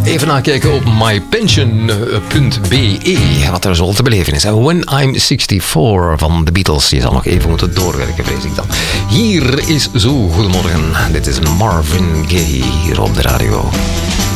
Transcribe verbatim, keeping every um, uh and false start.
Even nakijken op my pension punt b e wat er zo te beleven is. When I'm sixty-four van de Beatles. Je zal nog even moeten doorwerken, vrees ik dan. Hier is Zo, goedemorgen. Dit is Marvin Gaye hier op de radio.